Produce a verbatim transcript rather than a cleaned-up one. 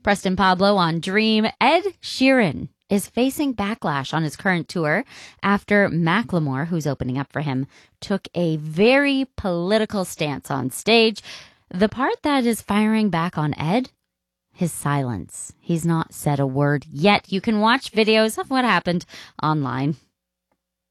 Preston Pablo on Dream. Ed Sheeran is facing backlash on his current tour after Macklemore, who's opening up for him, took a very political stance on stage. The part that is firing back on Ed? His silence. He's not said a word yet. You can watch videos of what happened online.